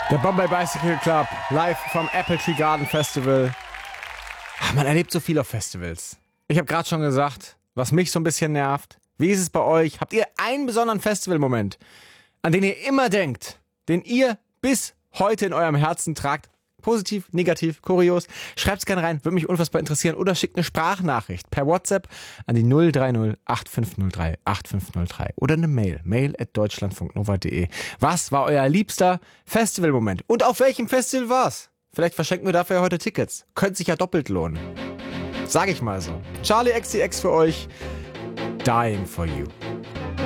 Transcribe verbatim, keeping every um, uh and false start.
Der Bombay Bicycle Club, live vom Apple Tree Garden Festival. Man erlebt so viel auf Festivals. Ich habe gerade schon gesagt, was mich so ein bisschen nervt. Wie ist es bei euch? Habt ihr einen besonderen Festivalmoment, an den ihr immer denkt, den ihr bis heute in eurem Herzen tragt? Positiv, negativ, kurios? Schreibt's gerne rein, würde mich unfassbar interessieren. Oder schickt eine Sprachnachricht per WhatsApp an die null drei null acht fünf null drei acht fünf null drei oder eine Mail, mail at deutschlandfunknova punkt de. Was war euer liebster Festivalmoment? Und auf welchem Festival war's? Vielleicht verschenken wir dafür heute Tickets. Könnte sich ja doppelt lohnen. Sag ich mal so. Charlie X C X für euch. Dying for You.